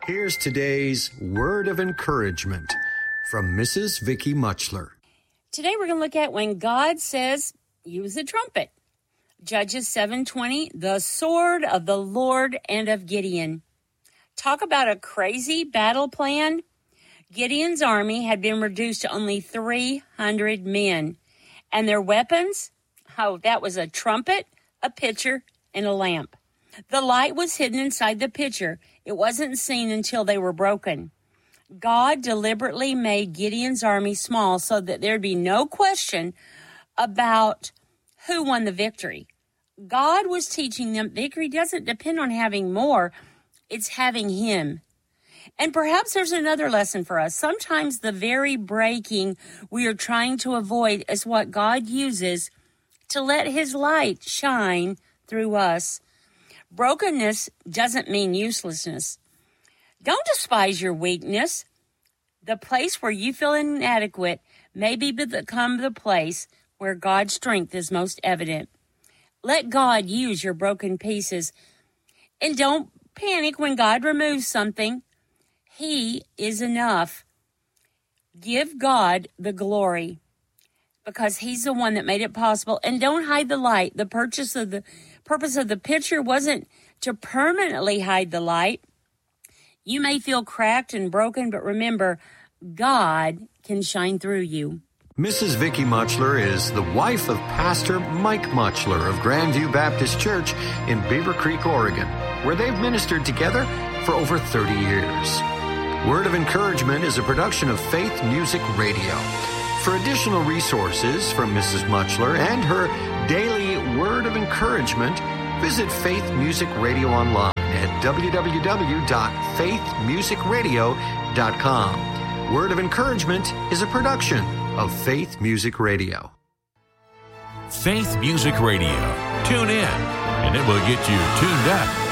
Here's today's word of encouragement from Mrs. Vicky Muchler. Today we're going to look at when God says, use a trumpet. Judges 7:20, the sword of the Lord and of Gideon. Talk about a crazy battle plan. Gideon's army had been reduced to only 300 men. And their weapons? Oh, that was a trumpet, a pitcher, and a lamp. The light was hidden inside the pitcher. It wasn't seen until they were broken. God deliberately made Gideon's army small so that there'd be no question about who won the victory. God was teaching them victory doesn't depend on having more, it's having Him. And perhaps there's another lesson for us. Sometimes the very breaking we are trying to avoid is what God uses to let His light shine through us. Brokenness doesn't mean uselessness. Don't despise your weakness. The place where you feel inadequate may become the place where God's strength is most evident. Let God use your broken pieces. And don't panic when God removes something. He is enough. Give God the glory because He's the one that made it possible. And don't hide the light. The purpose of the picture wasn't to permanently hide the light. You may feel cracked and broken, but remember, God can shine through you. Mrs. Vicky Muchler is the wife of Pastor Mike Muchler of Grandview Baptist Church in Beaver Creek, Oregon, where they've ministered together for over 30 years. Word of Encouragement is a production of Faith Music Radio. For additional resources from Mrs. Muchler and her daily Word of Encouragement, visit Faith Music Radio online at www.faithmusicradio.com. Word of Encouragement is a production of Faith Music Radio. Faith Music Radio. Tune in, and it will get you tuned up